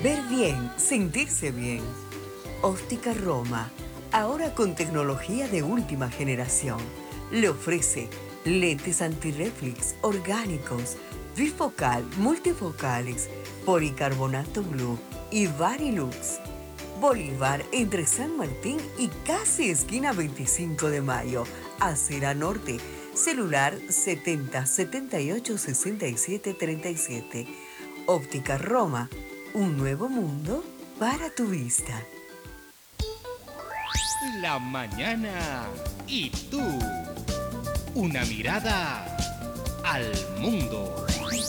Ver bien, sentirse bien. Óptica Roma, ahora con tecnología de última generación. Le ofrece lentes antirreflex orgánicos, bifocal, multifocales, policarbonato blue y Varilux. Bolívar entre San Martín y casi esquina 25 de Mayo, Acera Norte. Celular 70 78 67 37. Óptica Roma, un nuevo mundo para tu vista. La mañana y tú. Una mirada al mundo.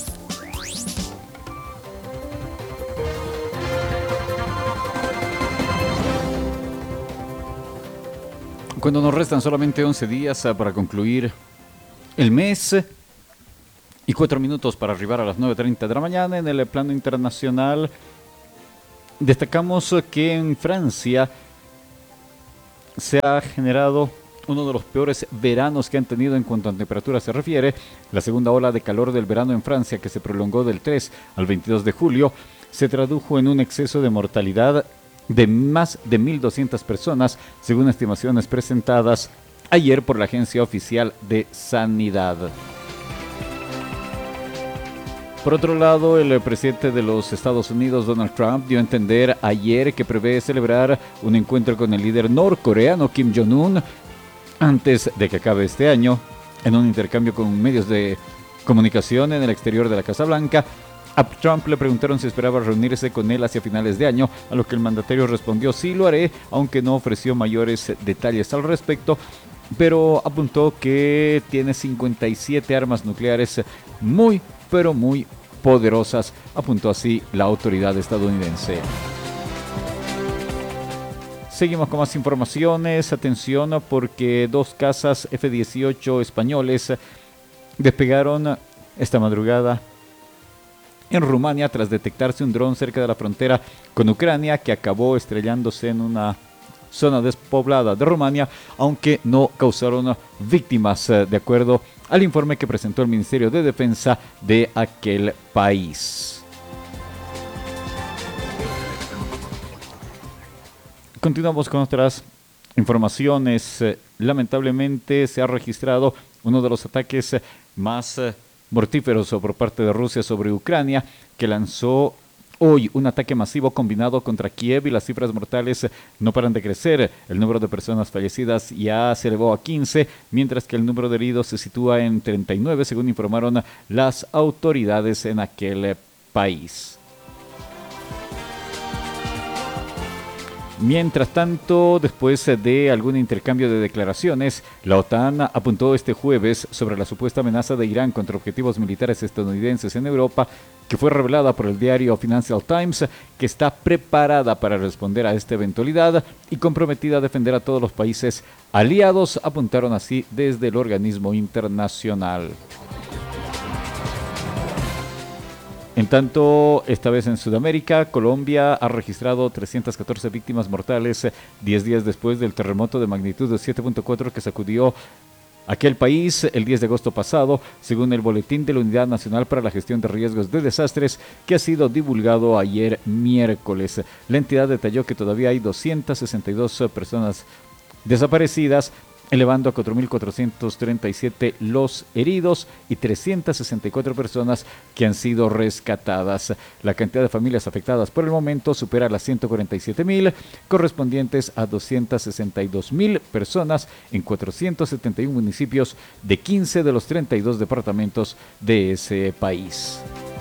Cuando nos restan solamente 11 días para concluir el mes y 4 minutos para arribar a las 9:30 de la mañana, en el plano internacional destacamos que en Francia se ha generado uno de los peores veranos que han tenido en cuanto a temperatura se refiere. La segunda ola de calor del verano en Francia, que se prolongó del 3 al 22 de julio, se tradujo en un exceso de mortalidad de más de 1.200 personas, según estimaciones presentadas ayer por la Agencia Oficial de Sanidad. Por otro lado, el presidente de los Estados Unidos, Donald Trump, dio a entender ayer que prevé celebrar un encuentro con el líder norcoreano Kim Jong-un antes de que acabe este año. En un intercambio con medios de comunicación en el exterior de la Casa Blanca, a Trump le preguntaron si esperaba reunirse con él hacia finales de año, a lo que el mandatario respondió: sí, lo haré, aunque no ofreció mayores detalles al respecto, pero apuntó que tiene 57 armas nucleares muy, pero muy poderosas, apuntó así la autoridad estadounidense. Seguimos con más informaciones. Atención, porque 2 cazas F-18 españoles despegaron esta madrugada en Rumania tras detectarse un dron cerca de la frontera con Ucrania que acabó estrellándose en una zona despoblada de Rumania, aunque no causaron víctimas, de acuerdo al informe que presentó el Ministerio de Defensa de aquel país. Continuamos con otras informaciones. Lamentablemente se ha registrado uno de los ataques más mortíferos por parte de Rusia sobre Ucrania, que lanzó hoy un ataque masivo combinado contra Kiev, y las cifras mortales no paran de crecer. El número de personas fallecidas ya se elevó a 15, mientras que el número de heridos se sitúa en 39, según informaron las autoridades en aquel país. Mientras tanto, después de algún intercambio de declaraciones, la OTAN apuntó este jueves sobre la supuesta amenaza de Irán contra objetivos militares estadounidenses en Europa, que fue revelada por el diario Financial Times, que está preparada para responder a esta eventualidad y comprometida a defender a todos los países aliados, apuntaron así desde el organismo internacional. En tanto, esta vez en Sudamérica, Colombia ha registrado 314 víctimas mortales 10 días después del terremoto de magnitud de 7.4 que sacudió aquel país el 10 de agosto pasado, según el boletín de la Unidad Nacional para la Gestión de Riesgos de Desastres, que ha sido divulgado ayer miércoles. La entidad detalló que todavía hay 262 personas desaparecidas, elevando a 4.437 los heridos y 364 personas que han sido rescatadas. La cantidad de familias afectadas por el momento supera las 147.000, correspondientes a 262.000 personas en 471 municipios de 15 de los 32 departamentos de ese país.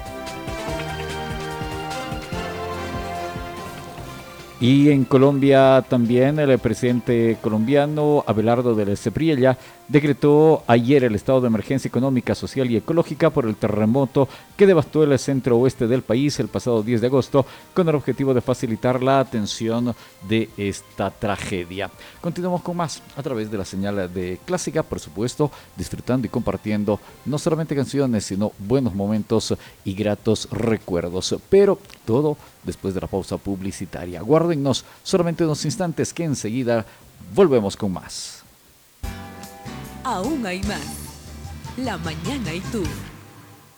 Y en Colombia también el presidente colombiano Abelardo del Espriella decretó ayer el estado de emergencia económica, social y ecológica por el terremoto que devastó el centro oeste del país el pasado 10 de agosto, con el objetivo de facilitar la atención de esta tragedia. Continuamos con más a través de la señal de Clásica, por supuesto, disfrutando y compartiendo no solamente canciones, sino buenos momentos y gratos recuerdos, pero todo después de la pausa publicitaria. Guárdennos solamente unos instantes, que enseguida volvemos con más. Aún hay más. La mañana y tú.